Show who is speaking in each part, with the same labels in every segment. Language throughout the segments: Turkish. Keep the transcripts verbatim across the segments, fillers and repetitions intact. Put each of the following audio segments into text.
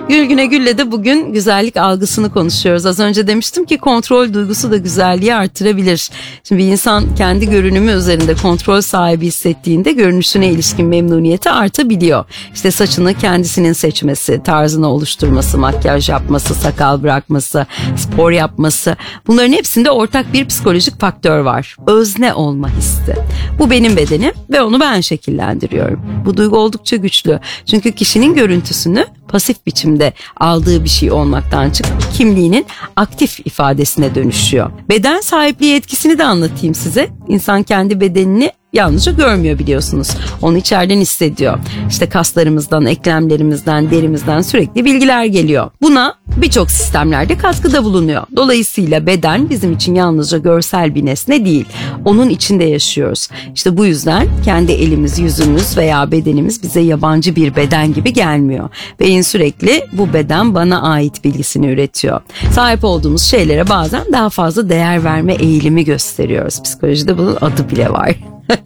Speaker 1: Gülgüne Gül'le de bugün güzellik algısını konuşuyoruz. Az önce demiştim ki kontrol duygusu da güzelliği artırabilir. Şimdi bir insan kendi görünümü üzerinde kontrol sahibi hissettiğinde görünüşüne ilişkin memnuniyeti artabiliyor. İşte saçını kendisinin seçmesi, tarzını oluşturması, makyaj yapması, sakal bırakması, spor yapması, bunların hepsinde ortak bir psikolojik faktör var. Özne olma hissi. Bu benim bedenim ve onu ben şekillendiriyorum. Bu duygu oldukça güçlü. Çünkü kişinin görüntüsünü pasif biçimde aldığı bir şey olmaktan çıkıp kimliğinin aktif ifadesine dönüşüyor. Beden sahipliği etkisini de anlatayım size. İnsan kendi bedenini yalnızca görmüyor, biliyorsunuz. Onu içeriden hissediyor. İşte kaslarımızdan, eklemlerimizden, derimizden sürekli bilgiler geliyor. Buna birçok sistemlerde katkıda bulunuyor. Dolayısıyla beden bizim için yalnızca görsel bir nesne değil. Onun içinde yaşıyoruz. İşte bu yüzden kendi elimiz, yüzümüz veya bedenimiz bize yabancı bir beden gibi gelmiyor. Beyin sürekli bu beden bana ait bilgisini üretiyor. Sahip olduğumuz şeylere bazen daha fazla değer verme eğilimi gösteriyoruz. Psikolojide bunun adı bile var.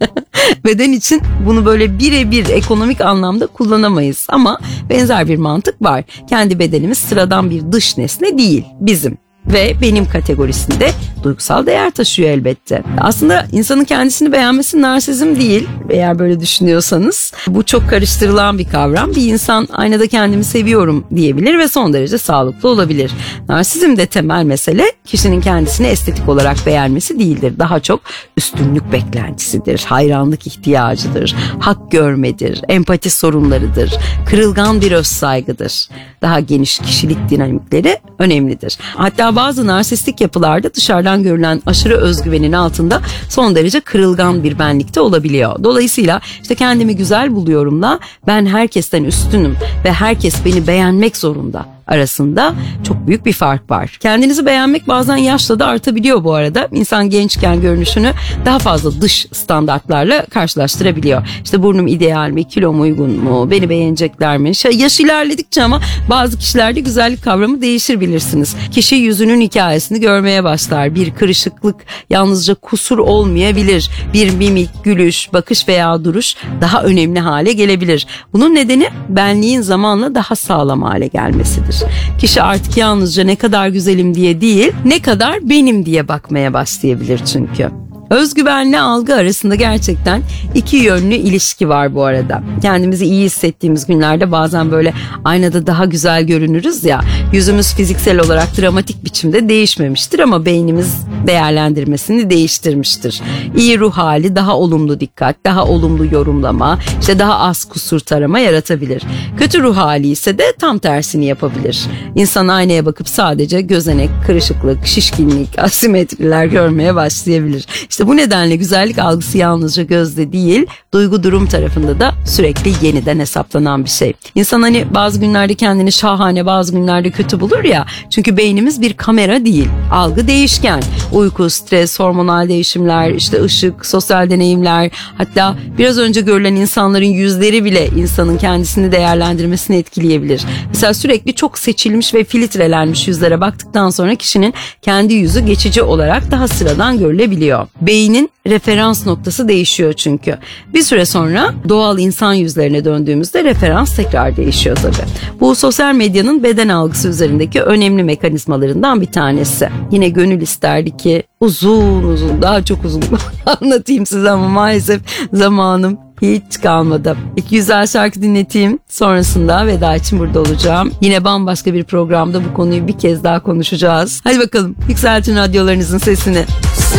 Speaker 1: Beden için bunu böyle birebir ekonomik anlamda kullanamayız ama benzer bir mantık var. Kendi bedenimiz sıradan bir dış nesne değil, bizim ve benim kategorisinde duygusal değer taşıyor elbette. Aslında insanın kendisini beğenmesi narsizm değil, eğer böyle düşünüyorsanız. Bu çok karıştırılan bir kavram. Bir insan aynada kendimi seviyorum diyebilir ve son derece sağlıklı olabilir. Narsizmde temel mesele kişinin kendisini estetik olarak beğenmesi değildir. Daha çok üstünlük beklentisidir, hayranlık ihtiyacıdır, hak görmedir, empati sorunlarıdır, kırılgan bir özsaygıdır. Daha geniş kişilik dinamikleri önemlidir. Hatta bazı narsistik yapılarda dışarıdan görülen aşırı özgüvenin altında son derece kırılgan bir benlikte olabiliyor. Dolayısıyla işte kendimi güzel buluyorumla ben herkesten üstünüm ve herkes beni beğenmek zorunda arasında çok büyük bir fark var. Kendinizi beğenmek bazen yaşla da artabiliyor bu arada. İnsan gençken görünüşünü daha fazla dış standartlarla karşılaştırabiliyor. İşte burnum ideal mi, kilom uygun mu, beni beğenecekler mi? Şey, yaş ilerledikçe ama bazı kişilerde güzellik kavramı değişir, bilirsiniz. Kişi yüzünün hikayesini görmeye başlar. Bir kırışıklık yalnızca kusur olmayabilir. Bir mimik, gülüş, bakış veya duruş daha önemli hale gelebilir. Bunun nedeni benliğin zamanla daha sağlam hale gelmesidir. Kişi artık yalnızca ne kadar güzelim diye değil, ne kadar benim diye bakmaya başlayabilir çünkü. Özgüvenle algı arasında gerçekten iki yönlü ilişki var bu arada. Kendimizi iyi hissettiğimiz günlerde bazen böyle aynada daha güzel görünürüz ya. Yüzümüz fiziksel olarak dramatik biçimde değişmemiştir ama beynimiz değerlendirmesini değiştirmiştir. İyi ruh hali daha olumlu dikkat, daha olumlu yorumlama, işte daha az kusur tarama yaratabilir. Kötü ruh hali ise de tam tersini yapabilir. İnsan aynaya bakıp sadece gözenek, kırışıklık, şişkinlik, asimetriler görmeye başlayabilir. İşte bu nedenle güzellik algısı yalnızca gözde değil, duygu durum tarafında da sürekli yeniden hesaplanan bir şey. İnsan hani bazı günlerde kendini şahane, bazı günlerde kötü bulur ya. Çünkü beynimiz bir kamera değil. Algı değişken. Uyku, stres, hormonal değişimler, işte ışık, sosyal deneyimler, hatta biraz önce görülen insanların yüzleri bile insanın kendisini değerlendirmesini etkileyebilir. Mesela sürekli çok seçilmiş ve filtrelenmiş yüzlere baktıktan sonra kişinin kendi yüzü geçici olarak daha sıradan görülebiliyor. Beynin referans noktası değişiyor çünkü. Bir süre sonra doğal insan yüzlerine döndüğümüzde referans tekrar değişiyor tabii. Bu sosyal medyanın beden algısı üzerindeki önemli mekanizmalarından bir tanesi. Yine gönül isterdi ki uzun uzun, daha çok uzun anlatayım size ama maalesef zamanım hiç kalmadı. İki güzel şarkı dinleteyim. Sonrasında veda için burada olacağım. Yine bambaşka bir programda bu konuyu bir kez daha konuşacağız. Hadi bakalım, yükseltin radyolarınızın sesini.